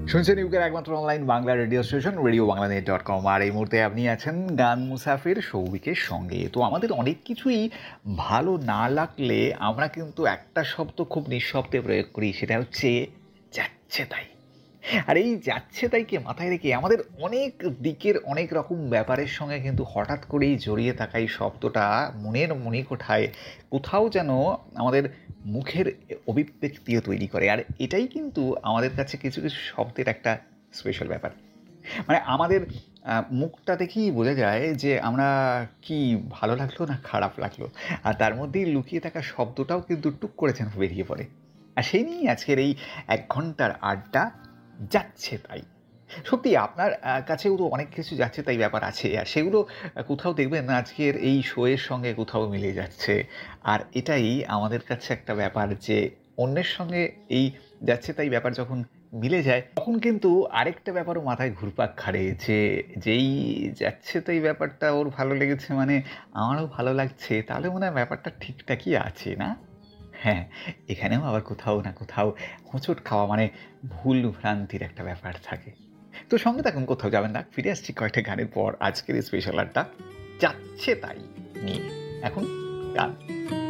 শুনছেন ইউকের একমাত্র online Bangla radio station RadioBanglaNet.com। আর এই মুহূর্তে আপনি আছেন গান মুসাফির সৌভিকের সঙ্গে। তো আমাদের অনেক কিছুই ভালো না লাগলে আমরা কিন্তু একটা শব্দ খুব নিঃশব্দে প্রয়োগ করি, সেটা হচ্ছে যাচ্ছে তাই। আর এই যাচ্ছে তাইকে মাথায় রেখে আমাদের অনেক দিকের অনেক রকম ব্যাপারের সঙ্গে কিন্তু হঠাৎ করেই জড়িয়ে থাকা এই শব্দটা মনের মণিকোঠায় কোথাও যেন আমাদের মুখের অভিব্যক্তিও তৈরি করে। আর এটাই কিন্তু আমাদের কাছে কিছু কিছু শব্দের একটা স্পেশাল ব্যাপার। মানে আমাদের মুখটা দেখেই বোঝা যায় যে আমরা কি ভালো লাগলো না খারাপ লাগলো, আর তার মধ্যেই লুকিয়ে থাকা শব্দটাও কিন্তু টুক করে যেন বেরিয়ে পড়ে। আর সেই নিয়েই আজকের এই 1 ঘন্টার আড্ডা, যাচ্ছে তাই। সত্যি আপনার কাছেও তো অনেক কিছু যাচ্ছে তাই ব্যাপার আছে, আর সেগুলো কোথাও দেখবেন আজকের এই শো এর সঙ্গে কোথাও মিলে যাচ্ছে। আর এটাই আমাদের কাছে একটা ব্যাপার যে অন্যের সঙ্গে এই যাচ্ছে তাই ব্যাপার যখন মিলে যায়, তখন কিন্তু আরেকটা ব্যাপারও মাথায় ঘুরপাক খাড়ে যে যেই যাচ্ছে তাই ব্যাপারটা ওর ভালো লেগেছে মানে আমারও ভালো লাগছে, তাহলে মনে হয় ব্যাপারটা ঠিকঠাকই আছে, না? হ্যাঁ, এখানেও আবার কোথাও না কোথাও হোঁচট খাওয়া মানে ভুল ভ্রান্তির একটা ব্যাপার থাকে। তো সঙ্গে থাকুন, কোথাও যাবেন না। ফিরে আসছি কয়েকটা গানের পর আজকের এই স্পেশাল আড্ডা যাচ্ছে তাই নিয়ে। এখন গান।